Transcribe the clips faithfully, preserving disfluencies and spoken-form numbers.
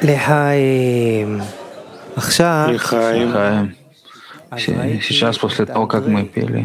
Лихаим. Лихаим. Сейчас, после того, как мы пели,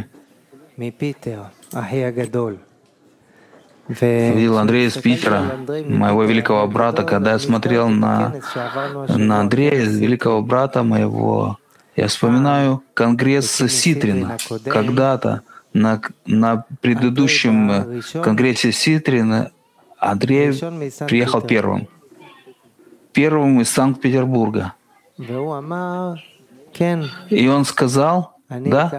видел Андрея из Питера, моего великого брата. Когда я смотрел на, на Андрея, великого брата моего, я вспоминаю конгресс Ситрина. Когда-то на, на предыдущем конгрессе Ситрина Андрей приехал первым. Первым из Санкт-Петербурга. И он сказал, да,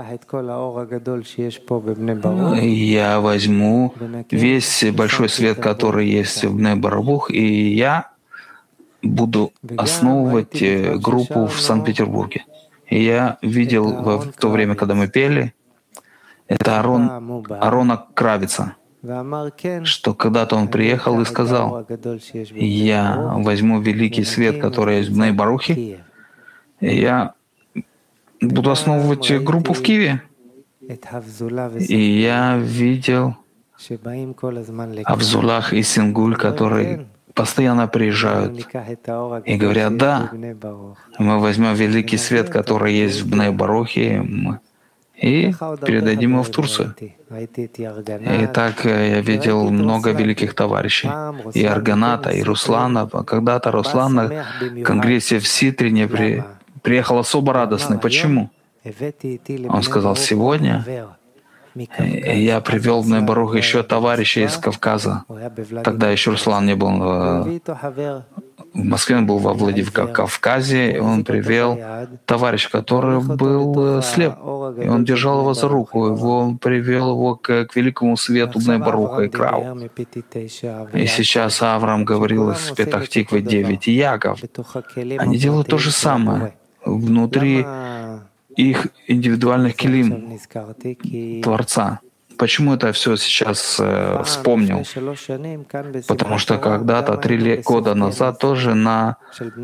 я возьму весь большой свет, который есть в Бней-Барух, и я буду основывать группу в Санкт-Петербурге. И я видел в то время, когда мы пели, это Арон, Арона Кравица, что когда-то он приехал и сказал, я возьму великий свет, который есть в Бней-Барухе, и я буду основывать группу в Киеве. И я видел Авзулах и Сингуль, которые постоянно приезжают и говорят, да, мы возьмем великий свет, который есть в Бней-Барухе, и передадим его в Турцию. И так я видел много великих товарищей. И Арганата, и Руслана. Когда-то Руслан на конгрессе в Ситрине при... приехал особо радостный. Почему? Он сказал, сегодня я привел в Бней-Барух еще товарища из Кавказа. Тогда еще Руслан не был в Москве, он был во Владикавказе, и он привел товарища, который был слеп. И он держал его за руку, его, он привел его к, к великому свету Бней-Баруха и Крау. И сейчас Авраам говорил из Петах-Тиквы девять, и Яков. Они делают то же самое внутри их индивидуальных килим Творца. Почему это все сейчас э, вспомнил? Потому что когда-то, три года назад, тоже на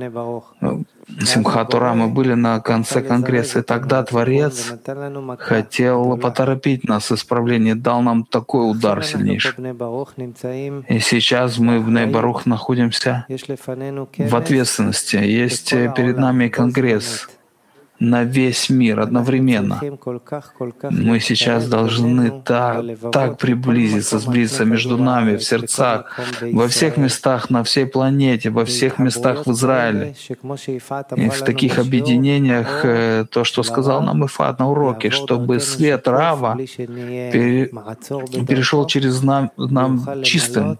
Симхат Тора мы были на конце конгресса, и тогда Творец хотел поторопить нас в исправлении, дал нам такой удар сильнейший. И сейчас мы в Бней-Барух находимся в ответственности. Есть перед нами конгресс на весь мир одновременно. Мы сейчас должны так, так приблизиться, сблизиться между нами, в сердцах, во всех местах на всей планете, во всех местах в Израиле. И в таких объединениях, то, что сказал нам Ифат на уроке, чтобы свет Рава пере, перешел через нам, нам чистым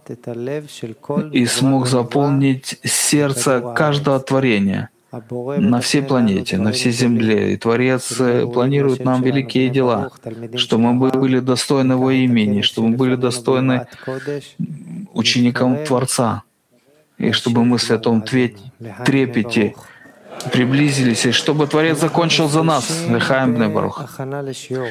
и смог заполнить сердце каждого творения на всей планете, на всей земле. И Творец планирует нам великие дела, что мы были достойны Его имени, что мы были достойны ученикам Творца, и чтобы мы в святом трепете приблизились, и чтобы Творец закончил за нас. Лихаим Бней-Барух.